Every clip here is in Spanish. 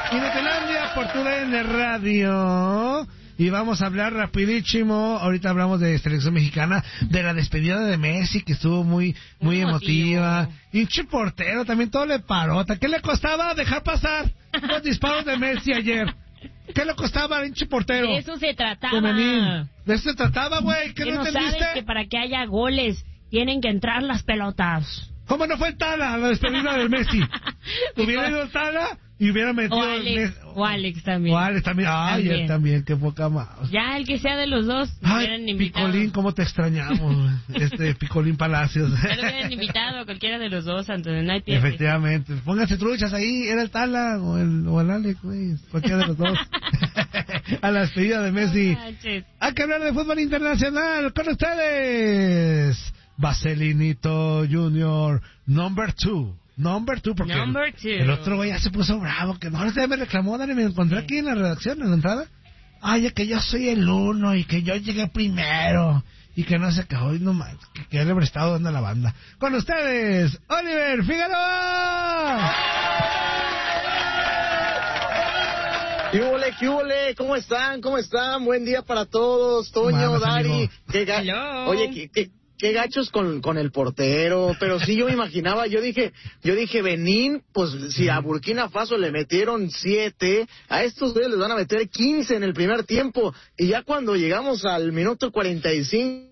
Inutilandia por TUDN Radio. Y vamos a hablar rapidísimo. Ahorita hablamos de selección mexicana, de la despedida de Messi, que estuvo muy emotiva. Hinche portero, también todo le paró. ¿Qué le costaba dejar pasar los disparos de Messi ayer? ¿Qué le costaba al hinche portero? De eso se trataba. De eso se trataba, güey. ¿Qué no entendiste? Sabes que para que haya goles tienen que entrar las pelotas. ¿Cómo no fue el Tala la despedida de Messi? Hubiera ido el Tala y hubiera metido... O Alex también. Ay, él también, qué poca más. Ya, el que sea de los dos. Ay, Picolín, cómo te extrañamos. Picolín Palacios. Pero hubieran invitado a cualquiera de los dos, Antonio, no hay pierde. Efectivamente. Pónganse truchas ahí, era el Tala o el Alex, güey. Cualquiera de los dos. A la despedida de Messi. Hay que hablar de fútbol internacional con ustedes. Vaselinito Junior, number two, porque el otro güey ya se puso bravo, que no, me reclamó, Dani, me encontré aquí en la redacción, en la entrada. Ay, que yo soy el uno y que yo llegué primero y que no sé qué, hoy no más, que le he prestado dando a la banda. Con ustedes, Oliver Figueroa. ¿Qué hubo? ¿Cómo están? Buen día para todos, Toño, Dari. Oye, qué gachos con el portero, pero sí yo me imaginaba, yo dije, Benín, pues si a Burkina Faso le metieron 7, a estos dos les van a meter 15 en el primer tiempo, y ya cuando llegamos al minuto 45...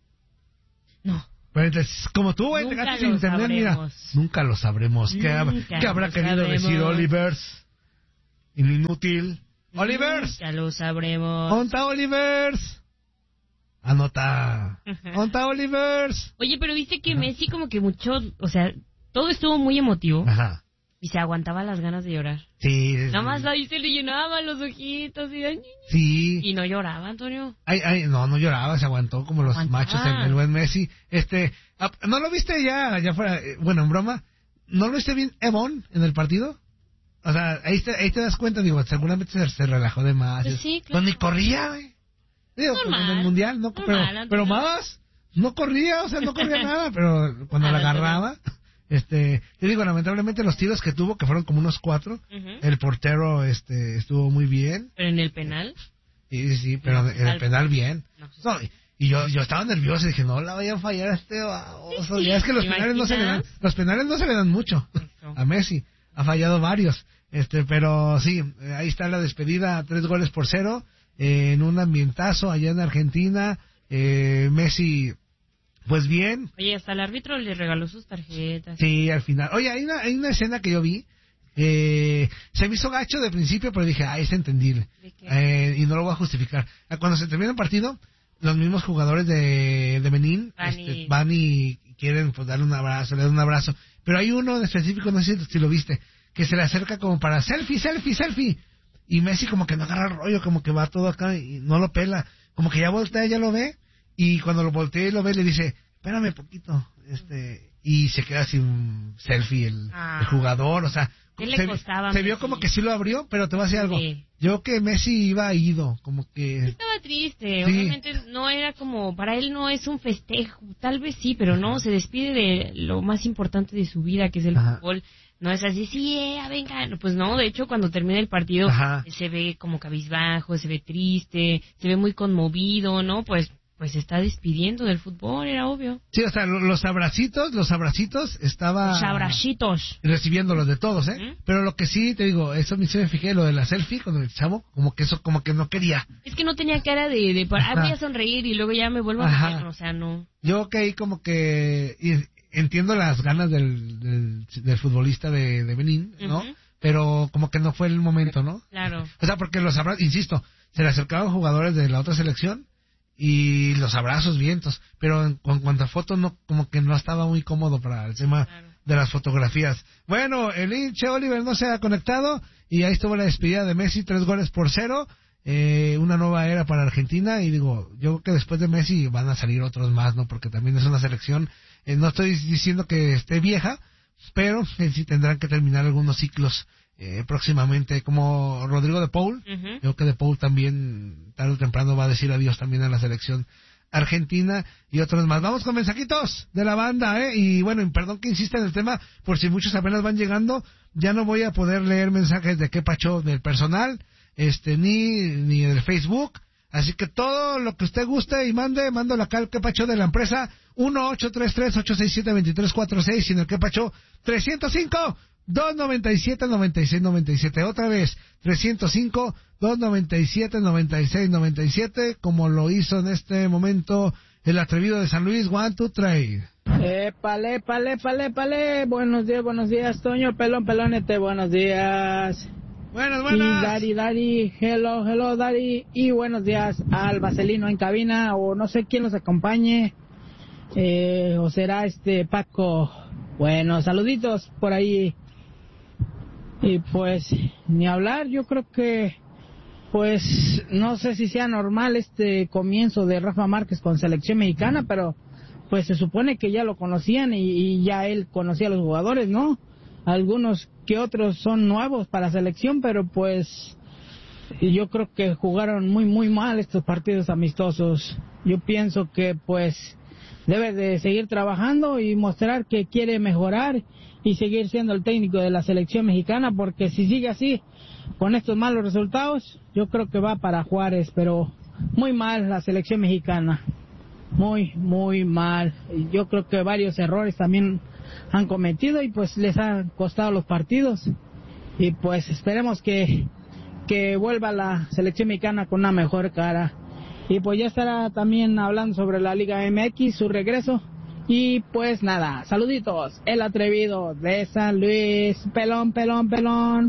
No. Como tú, güey, te gastas sin internet, mira, nunca lo sabremos. ¿Qué habrá querido decir Olivers? Inútil. Olivers. Ya lo sabremos. ¿Onta Olivers? Anota. ¿Onta Olivers? Oye, pero viste que Messi como que mucho, o sea, todo estuvo muy emotivo. Ajá. Y se aguantaba las ganas de llorar. Sí. Nada más ahí se le llenaban los ojitos y... Sí. Y no lloraba, Antonio. No lloraba, se aguantó como los machos, el buen Messi. ¿No lo viste ya fuera, bueno, en broma? ¿No lo viste bien Evon en el partido? O sea, ahí te das cuenta, digo, seguramente se relajó de más. Pues sí, claro. Pues ni corría, güey. Digo, en el mundial, no, pero más, no corría, no corría nada, pero cuando la agarraba, te digo, lamentablemente los tiros que tuvo, que fueron como unos 4, el portero, estuvo muy bien. ¿Pero en el penal? Sí, pero en el penal bien. No, y yo estaba nervioso y dije, no la vayan a fallar a este baboso. Ya es que los penales no se le dan mucho a Messi, ha fallado varios, pero sí, ahí está la despedida, 3-0. En un ambientazo allá en Argentina, Messi, pues bien. Oye, hasta el árbitro le regaló sus tarjetas. Sí, al final. Oye, hay una escena que yo vi, se me hizo gacho de principio, pero dije, es entendible. Y no lo voy a justificar. Cuando se termina el partido, los mismos jugadores de Benín van y quieren pues darle un abrazo, le dan un abrazo. Pero hay uno en específico, no sé si lo viste, que se le acerca como para selfie. Y Messi como que no agarra el rollo, como que va todo acá y no lo pela. Como que ya voltea, ya lo ve. Y cuando lo voltea y lo ve, le dice, espérame poquito. Y se queda sin selfie el jugador. O sea, se vio como que sí lo abrió, pero te voy a decir algo. Yo que Messi ido, como que... Estaba triste. Obviamente no era como... Para él no es un festejo. Tal vez sí, pero no. Se despide de lo más importante de su vida, que es el fútbol. No es así, venga. Pues no, de hecho, cuando termina el partido, se ve como cabizbajo, se ve triste, se ve muy conmovido, ¿no? Pues se está despidiendo del fútbol, era obvio. Sí, o sea, los abracitos, estaba... Los abracitos. Recibiéndolos de todos, Pero lo que sí, te digo, eso me fijé, lo de la selfie con el chavo, como que no quería. Es que no tenía cara de voy a sonreír y luego ya me vuelvo a mirar, o sea, no. Yo que ahí como que... Entiendo las ganas del futbolista de Benín, ¿no? Pero como que no fue el momento, ¿no? Claro. O sea, porque insisto, se le acercaban jugadores de la otra selección y los abrazos, vientos, pero en cuanto a fotos, no, como que no estaba muy cómodo para el tema de las fotografías. Bueno, el hinche Oliver no se ha conectado y ahí estuvo la despedida de Messi, 3-0. Una nueva era para Argentina y digo, yo creo que después de Messi van a salir otros más, ¿no? Porque también es una selección, no estoy diciendo que esté vieja, pero sí tendrán que terminar algunos ciclos próximamente, como Rodrigo de Paul. Yo creo que de Paul también tarde o temprano va a decir adiós también a la selección Argentina y otros más. Vamos con mensajitos de la banda, y bueno, perdón que insista en el tema, por si muchos apenas van llegando, ya no voy a poder leer mensajes de qué pacho del personal, ni del Facebook, así que todo lo que usted guste y mándalo acá al qué pacho de la empresa, 1-833-867-2346, y en el qué pacho 305-297-9697, otra vez, 305-297-9697, como lo hizo en este momento el atrevido de San Luis, 1, 2, 3. Épale, buenos días, Toño, pelonete, buenos días. Buenas. Y Dari, hello, Dari, y buenos días al Vaselino en cabina, o no sé quién los acompañe, o será Paco. Bueno, saluditos por ahí. Y pues, ni hablar, yo creo que, pues, no sé si sea normal este comienzo de Rafa Márquez con selección mexicana, pero pues se supone que ya lo conocían y ya él conocía a los jugadores, ¿no? Algunos que otros son nuevos para selección, pero pues yo creo que jugaron muy mal estos partidos amistosos. Yo pienso que pues debe de seguir trabajando y mostrar que quiere mejorar y seguir siendo el técnico de la selección mexicana, porque si sigue así, con estos malos resultados, yo creo que va para Juárez, pero muy mal la selección mexicana, muy mal. Yo creo que varios errores también han cometido y pues les han costado los partidos, y pues esperemos que vuelva la selección mexicana con una mejor cara. Y pues ya estará también hablando sobre la Liga MX, su regreso. Y pues nada, saluditos, el atrevido de San Luis, pelón, pelota,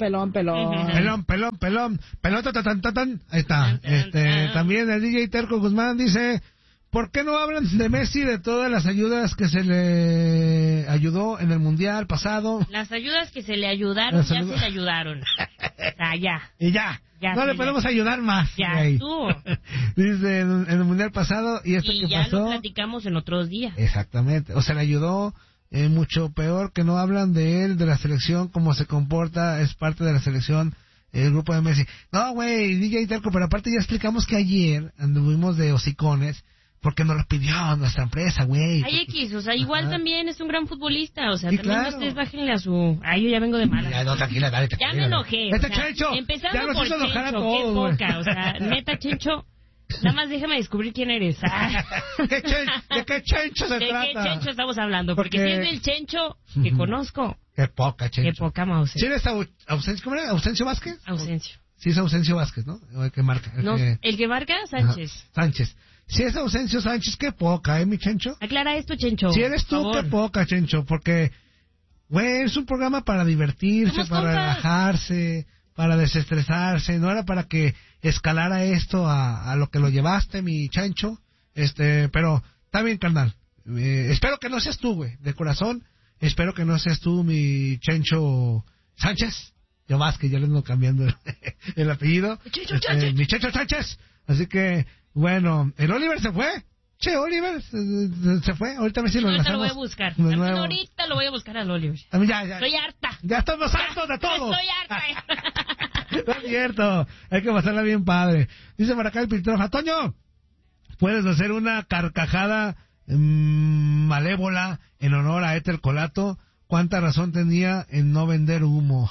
Tan. Ahí está. También el DJ Terco Guzmán dice, ¿por qué no hablan de Messi, de todas las ayudas que se le ayudó en el Mundial pasado? Las ayudas que se le ayudaron, ya se le ayudaron. Ya. Y ya no le podemos ayudar más. Ya, tú. Dice, en el Mundial pasado, y esto que ya pasó... lo platicamos en otros días. Exactamente. O sea, le ayudó mucho peor, que no hablan de él, de la selección, cómo se comporta, es parte de la selección, el grupo de Messi. No, güey, DJ Terco, pero aparte ya explicamos que ayer anduvimos de hocicones, porque nos lo pidió nuestra empresa, güey. Ay, X, o sea, igual también es un gran futbolista, o sea, sí, también ustedes bájenle a su... Ay, yo ya vengo de mala. Ya, no, tranquila, dale. Ya me enojé. Chencho, empezando ya nos por hizo enojar a Chencho, todos, qué poca, o sea, neta, Chencho, nada más déjame descubrir quién eres. ¿De qué Chencho se trata? ¿De qué Chencho estamos hablando? Porque si es del Chencho que conozco. Qué poca, Chencho. Qué poca, Mause. ¿Sí eres Ausencio, cómo era? ¿Ausencio Vázquez? Ausencio. Sí, es Ausencio Vázquez, ¿no? El que marca. El que marca, Sánchez. Ajá, Sánchez. Si es Ausencio Sánchez, qué poca, mi Chencho. Aclara esto, Chencho. Si eres tú, qué poca, Chencho, porque, güey, es un programa para divertirse, para relajarse, para desestresarse, no era para que escalara esto a lo que lo llevaste, mi Chencho. Pero, está bien, carnal. Espero que no seas tú, güey, de corazón. Espero que no seas tú, mi Chencho Sánchez. Yo más que ya le ando cambiando el apellido. Mi Chencho Sánchez. Así que, bueno, ¿el Oliver se fue? Che, Oliver se fue. Ahorita a ver si lo enlazamos. Ahorita lo voy a buscar. Ahorita lo voy a buscar al Oliver. Ya. Estoy harta. Ya estamos hartos de todo. Estoy harta. No es cierto. Hay que pasarla bien padre. Dice por acá el Piltroja. Toño, ¿puedes hacer una carcajada malévola en honor a Éter Colato? ¿Cuánta razón tenía en no vender humo?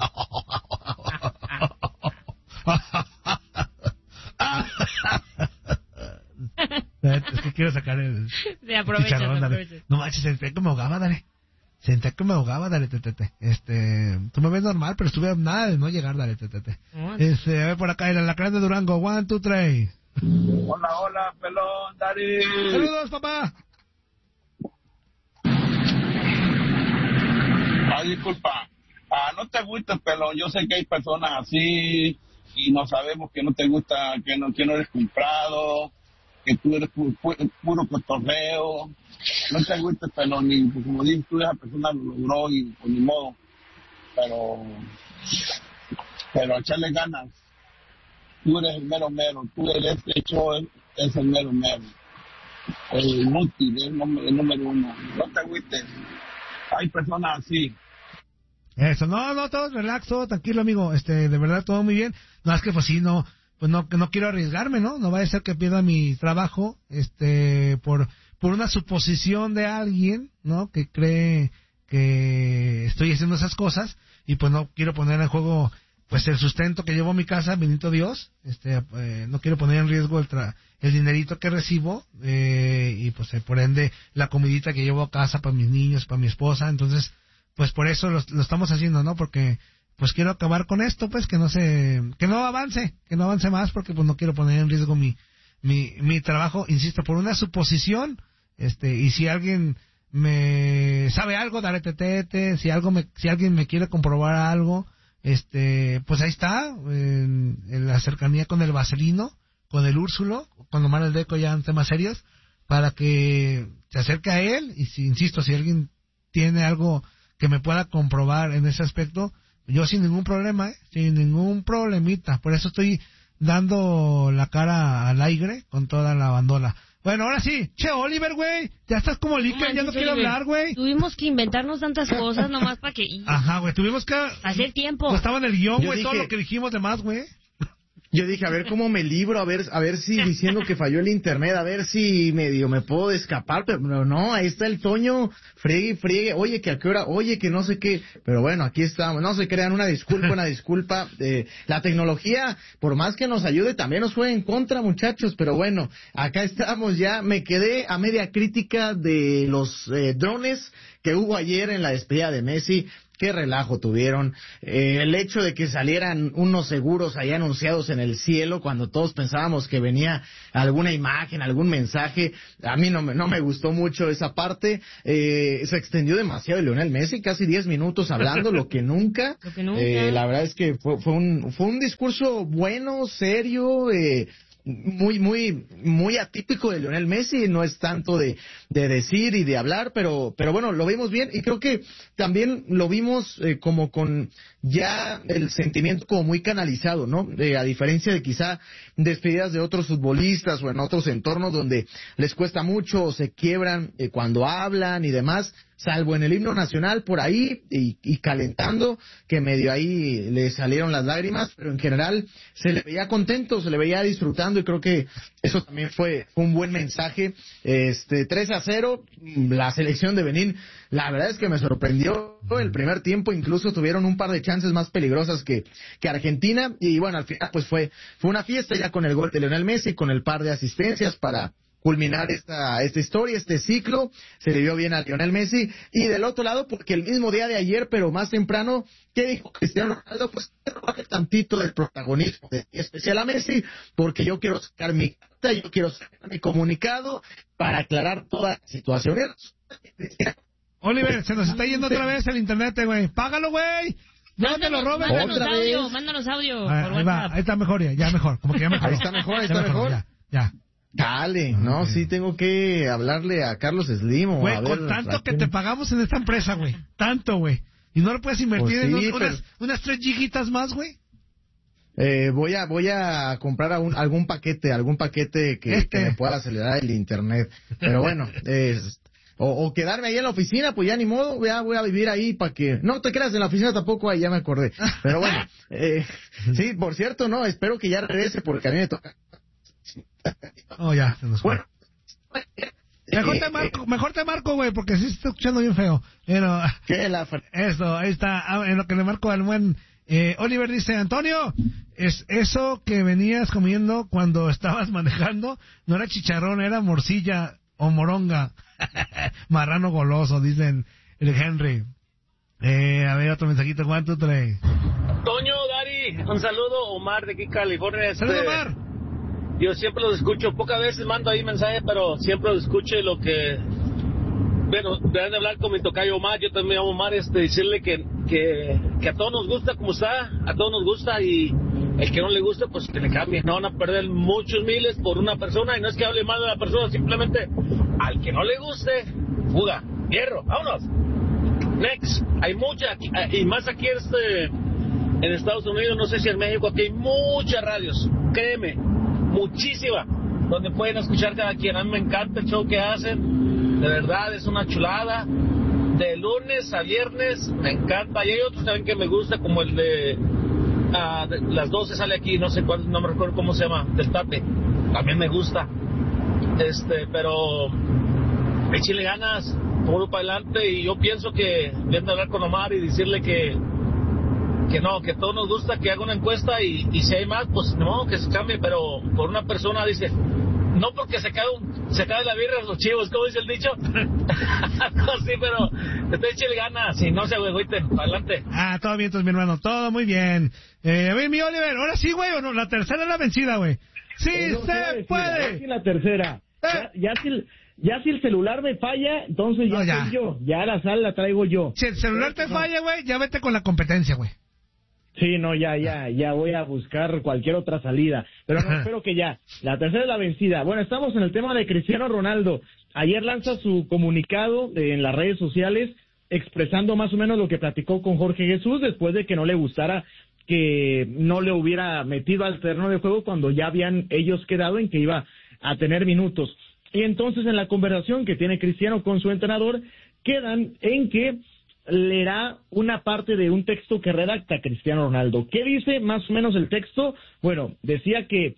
Es que quiero sacar el chicharrón, dale. No manches, senté que me ahogaba, dale. Tú me ves normal, pero estuve a nada de no llegar, dale, a ver por acá, el alacrán de Durango, 1, 2, 3. Hola, pelón, Dari. Saludos, papá. Ay, disculpa. No te gusta, pelón. Yo sé que hay personas así y no sabemos que no te gusta, que no eres comprado, que tú eres puro cotorreo. No te gusta, pelón. Y pues, como dices, tú esa persona lo logró y pues ni modo. Pero echarle ganas. Tú eres el mero. Tú eres hecho, es el mero. El inútil, el número uno. No te agüites. Hay personas así. Eso, no, todo relax, todo tranquilo, amigo. De verdad, todo muy bien. No, es que pues sí, no. pues no quiero arriesgarme, ¿no? No vaya a ser que pierda mi trabajo, por una suposición de alguien, ¿no? Que cree que estoy haciendo esas cosas, y pues no quiero poner en juego, pues, el sustento que llevo a mi casa, bendito Dios. No quiero poner en riesgo el dinerito que recibo, y pues por ende la comidita que llevo a casa para mis niños, para mi esposa. Entonces, pues por eso lo estamos haciendo, ¿no? Porque pues quiero acabar con esto, pues que no avance más, porque pues no quiero poner en riesgo mi trabajo, insisto, por una suposición. Y si alguien me sabe algo, daré tetete. Si alguien me quiere comprobar algo, pues ahí está, en la cercanía con el Vaselino, con el Úrsulo, con Omar el Deco, ya en temas serios, para que se acerque a él. Y si alguien tiene algo que me pueda comprobar en ese aspecto, yo sin ningún problema, sin ningún problemita. Por eso estoy dando la cara al aire con toda la bandola. Bueno, ahora sí. Che, Oliver, güey. Ya estás como líquido, ya no quiero hablar, güey. Tuvimos que inventarnos tantas cosas nomás para que... Ajá, güey. Tuvimos que... hacer tiempo. Pues estaba en el guión, güey, todo lo que dijimos de más, güey. Yo dije, a ver cómo me libro, a ver si diciendo que falló el internet, a ver si medio me puedo escapar, pero no, ahí está el Toño, friegue, oye, que a qué hora, oye, que no sé qué, pero bueno, aquí estamos, no se crean, una disculpa, la tecnología, por más que nos ayude, también nos fue en contra, muchachos, pero bueno, acá estamos ya, me quedé a media crítica de los drones que hubo ayer en la despedida de Messi. Qué relajo tuvieron. El hecho de que salieran unos seguros ahí anunciados en el cielo cuando todos pensábamos que venía alguna imagen, algún mensaje, a mí no me gustó mucho esa parte. Se extendió demasiado de Lionel Messi, casi 10 minutos hablando, lo que nunca. La verdad es que fue un discurso bueno, serio, muy atípico de Lionel Messi. No es tanto de decir y de hablar, pero bueno, lo vimos bien, y creo que también lo vimos como con ya el sentimiento como muy canalizado, ¿no? A diferencia de quizá despedidas de otros futbolistas o en otros entornos donde les cuesta mucho o se quiebran cuando hablan y demás, salvo en el himno nacional por ahí y calentando, que medio ahí le salieron las lágrimas, pero en general se le veía contento, se le veía disfrutando, y creo que eso también fue un buen mensaje. 3-0, la selección de Benín, la verdad es que me sorprendió el primer tiempo, incluso tuvieron un par de chances más peligrosas que Argentina, y bueno, al final pues fue una fiesta ya con el gol de Lionel Messi, con el par de asistencias para culminar esta historia, este ciclo. Se le vio bien a Lionel Messi. Y del otro lado, porque el mismo día de ayer, pero más temprano, ¿qué dijo Cristiano Ronaldo? Pues que baje tantito del protagonismo, especial a Messi, porque yo quiero sacar mi carta, yo quiero sacar mi comunicado para aclarar toda la situación. Oliver, se nos está yendo otra vez el internet, güey. Págalo, güey. No te lo robes. Mándanos audio. Ahí está mejor, ya mejor. Como que ya mejor. Ahí está mejor. Ya. Dale, no, sí tengo que hablarle a Carlos Slim. Güey, con tanto que te pagamos en esta empresa, güey. Tanto, güey. ¿Y no lo puedes invertir en unas 3 gigitas más, güey? Voy a comprar algún paquete que me pueda acelerar el internet. Pero bueno, o quedarme ahí en la oficina, pues ya ni modo, voy a vivir ahí para que... No te creas, en la oficina tampoco, ahí ya me acordé. Pero bueno, sí, por cierto, no, espero que ya regrese porque a mí me toca... Oh, ya, se nos fue. Mejor te marco, güey, porque sí se está escuchando bien feo. Pero, eso, ahí está, en lo que le marco al buen Oliver. Dice, Antonio, es eso que venías comiendo cuando estabas manejando, no era chicharrón, era morcilla o moronga. Marrano goloso, dicen el Henry. A ver, otro mensajito, ¿cuánto trae? Toño, Dari, un saludo, Omar de aquí, California. Saludos, Omar. Yo siempre los escucho, pocas veces mando ahí mensajes, pero siempre los escucho. Y lo que, bueno, deben de hablar con mi tocayo Omar, yo también me llamo Omar, decirle que a todos nos gusta como está, a todos nos gusta, y el que no le gusta, pues que le cambie. No van a perder muchos miles por una persona, y no es que hable mal de la persona, simplemente al que no le guste, fuga, hierro, vámonos. Next, hay mucha, y más aquí en Estados Unidos, no sé si en México, aquí hay muchas radios, créeme, muchísima, donde pueden escuchar cada quien. A mí me encanta el show que hacen, de verdad es una chulada, de lunes a viernes, me encanta. Y hay otros también que me gusta, como el de las 12 sale aquí, no sé cuál, no me recuerdo cómo se llama, del Tape. También me gusta. Pero échale ganas, puro para adelante, y yo pienso que deben de hablar con Omar y decirle que no, que todos nos gusta que haga una encuesta y si hay más, pues no, que se cambie, pero por una persona dice, no porque se cae la birra los chivos, ¿cómo dice el dicho? No, sí, pero échale ganas y no se agüiten, para adelante. Todo bien, entonces, mi hermano, todo muy bien. A ver, mi Oliver, ahora sí, güey, o no, la tercera es la vencida, güey. Sí, se puede. Sí, la tercera. Ya si el celular me falla, entonces ya soy yo. Ya la sal la traigo yo. Si el celular te falla, güey, ya vete con la competencia, güey. Sí, no, ya voy a buscar cualquier otra salida. Pero no, espero que ya. La tercera es la vencida. Bueno, estamos en el tema de Cristiano Ronaldo. Ayer lanza su comunicado en las redes sociales expresando más o menos lo que platicó con Jorge Jesús después de que no le gustara que no le hubiera metido al terreno de juego cuando ya habían ellos quedado en que iba a tener minutos. Y entonces en la conversación que tiene Cristiano con su entrenador, quedan en que leerá una parte de un texto que redacta Cristiano Ronaldo. ¿Qué dice más o menos el texto? Bueno, decía que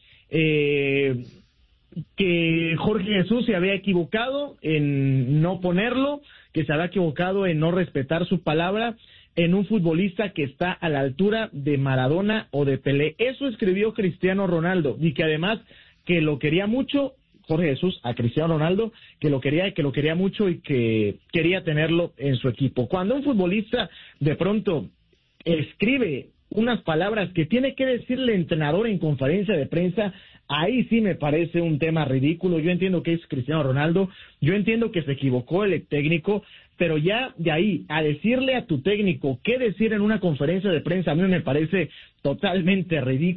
Jorge Jesús se había equivocado en no ponerlo, que se había equivocado en no respetar su palabra en un futbolista que está a la altura de Maradona o de Pelé. Eso escribió Cristiano Ronaldo, y que además que lo quería mucho Jorge Jesús a Cristiano Ronaldo, que lo quería mucho y que quería tenerlo en su equipo. Cuando un futbolista de pronto escribe unas palabras que tiene que decirle el entrenador en conferencia de prensa, ahí sí me parece un tema ridículo. Yo entiendo que es Cristiano Ronaldo, yo entiendo que se equivocó el técnico, pero ya de ahí a decirle a tu técnico qué decir en una conferencia de prensa, a mí me parece totalmente ridículo.